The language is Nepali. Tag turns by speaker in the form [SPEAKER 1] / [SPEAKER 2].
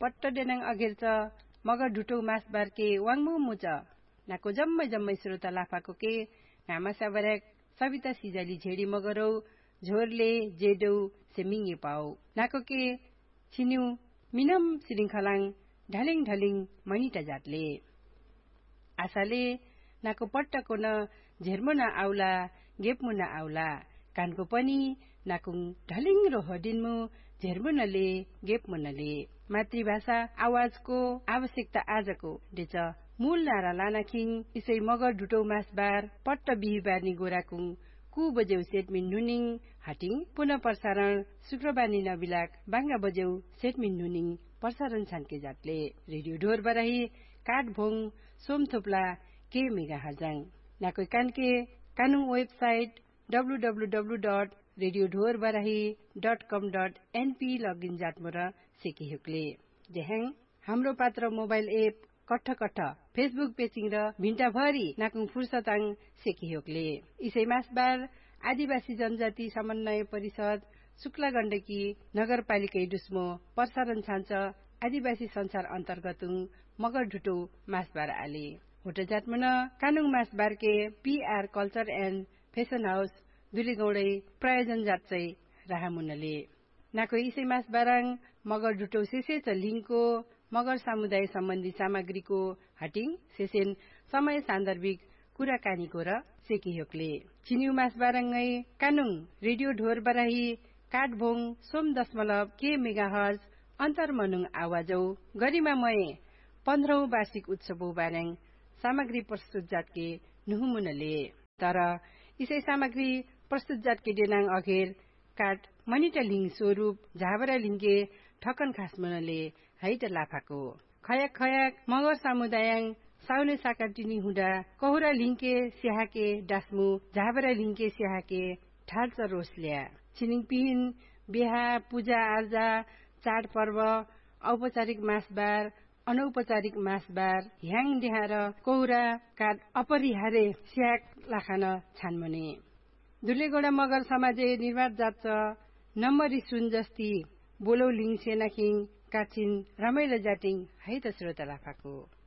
[SPEAKER 1] पट्ट देनाङ अघेर्च मगर ढुटो मास बारके वाङमु मुच नाको जम्मै श्रोता लाफाको के घामा साबरेक सविता सिजाली झेडी मगरौ झोरले जेडौ सेमिङे पाउ नाको के छिन्यु मिनम श्रृंखलाङ ढलिङ मनिटा जातले आशाले नाको पट्टको न झेर्मुना आउला गेपमुना आउला कानको पनि नाकुङ ढलिङ रो हडिन्मु झेर्मुनले गेपमुनले मातृभाषा आवाजको आवश्यकता आजको डेच मूल नारा लानाखिङ इसै मगर ढुटौ मासबार पट्ट बिहिबारनी गोराकुङ कु बजेउ सेटमिन नुनिङ हाटिङ पुनः प्रसारण शुक्रबारनी नबिलाक बाङ्गा बजेउ सेटमिन नुनिङ प्रसारण छानके जातले रेडियो ढोर बराही काठभोङ सोमथोप्ला के मेगा हर्जाङ नाकोइ कानके कानुङ वेबसाइट www.radiodhorbarahi.com.np लगइन जातमोर सेकी हुक्ले जेहाङ हाम्रो पात्र मोबाइल एप कट्ठ फेसबुक पेजिङ र भिन्टाभरि नाकुङ फुर्सताङ सेकी हुक्ले इसै मासबार आदिवासी जनजाति समन्वय परिषद शुक्ला गण्डकी नगरपालिका डुस्मो प्रसारण छान्छ आदिवासी संसार अन्तर्गतुङ मगर ढुटो मासबार आले होट जातमन कानुङ मासबारके PR culture and fashion house दुलेगौडै प्रायोजन जात्चै राहामुनले नाको इसै मासबाराङ मगर ढुटो सेसे लिङको मगर समुदाय सम्बन्धी सामग्रीको हटिङ सेसेन समय सान्दर्भिक कुराकानीको र सेकी होक्ले छिन्यु मासबाराङै कानुङ रेडियो ढोर बराही काठभोङ सोम दशमलव के मेगाहर्ज अन्तर्मनुङ आवाजौ गरिमामय 15औं वार्षिक उत्सव बारेङ सामग्री प्रस्तुत जातके नुहुमुनले तर इसै सामग्री प्रस्तुत जातके डेनाङ अघेर काट मनिटा लिङ स्वरूप झाबरा लिङके ठकन खासमुनले हैट लाफाको खयाक मगर समुदायङ साउने साकाटिनी हुँदा कहुरा लिङके स्याहाके डास्मु झाबरा लिङके स्याहाके ठार्च रोसल्या छिनिङ पिहिन बिहा पूजा आर्जा चाड पर्व औपचारिक मासबार अनौपचारिक मासबार ह्याङ देहार कहुरा काट अपरिहार्य स्याक लाखान छानमने दुलेगौडा मगर समाजे निर्वात जात नम्बरी सुन जस्ती बोलौ लिङ सेनाखिङ काचिन रमाइलो जाटिङ है त श्रोता लाफाको